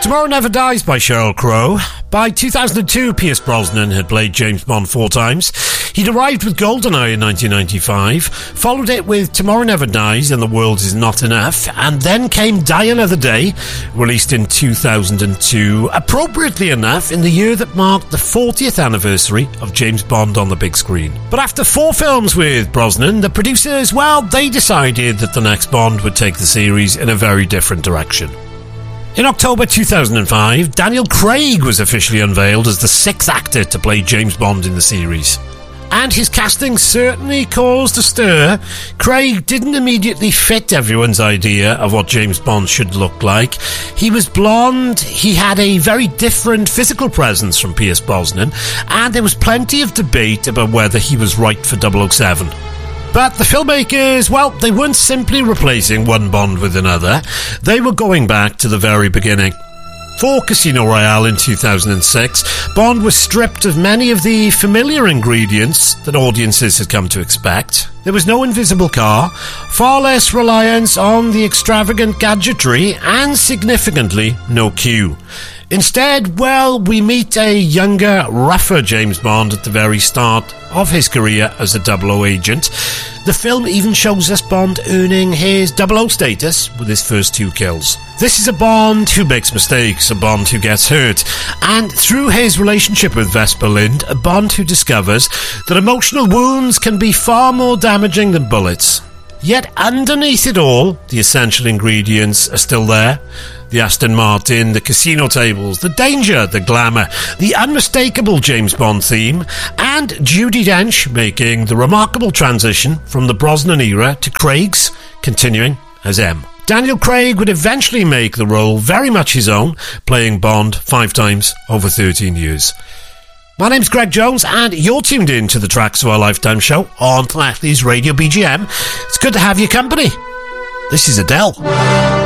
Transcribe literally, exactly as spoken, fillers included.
Tomorrow Never Dies by Sheryl Crow. By two thousand two, Pierce Brosnan had played James Bond four times. He'd arrived with GoldenEye in nineteen ninety-five, followed it with Tomorrow Never Dies and The World Is Not Enough, and then came Die Another Day, released in two thousand two, appropriately enough in the year that marked the fortieth anniversary of James Bond on the big screen. But after four films with Brosnan, the producers, well, they decided that the next Bond would take the series in a very different direction. In October two thousand five, Daniel Craig was officially unveiled as the sixth actor to play James Bond in the series. And his casting certainly caused a stir. Craig didn't immediately fit everyone's idea of what James Bond should look like. He was blonde, he had a very different physical presence from Pierce Brosnan, and there was plenty of debate about whether he was right for double oh seven. But the filmmakers, well, they weren't simply replacing one Bond with another. They were going back to the very beginning. For Casino Royale in two thousand six, Bond was stripped of many of the familiar ingredients that audiences had come to expect. There was no invisible car, far less reliance on the extravagant gadgetry, and significantly, no Q. Instead, well, we meet a younger, rougher James Bond at the very start of his career as a double oh agent. The film even shows us Bond earning his double oh status with his first two kills. This is a Bond who makes mistakes, a Bond who gets hurt, and through his relationship with Vesper Lynd, a Bond who discovers that emotional wounds can be far more damaging than bullets. Yet underneath it all, the essential ingredients are still there. The Aston Martin, the casino tables, the danger, the glamour, the unmistakable James Bond theme, and Judi Dench making the remarkable transition from the Brosnan era to Craig's, continuing as M. Daniel Craig would eventually make the role very much his own, playing Bond five times over thirteen years. My name's Greg Jones, and you're tuned in to the Tracks of Our Lifetime show on Tlackley's Radio B G M. It's good to have your company. This is Adele.